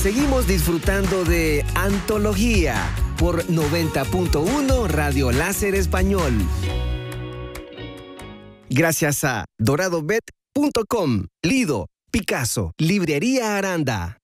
Seguimos disfrutando de Antología por 90.1 Radio Láser Español. Gracias a doradobet.com, Lido, Picasso, Librería Aranda.